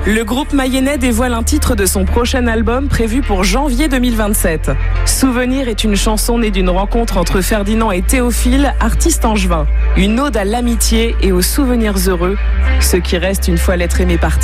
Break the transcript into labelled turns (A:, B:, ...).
A: Le groupe mayennais dévoile un titre de son prochain album prévu pour janvier 2027. Souvenir est une chanson née d'une rencontre entre Ferdinand et Théophile, artiste angevin. Une ode à l'amitié et aux souvenirs heureux, ce qui reste une fois l'être aimé parti.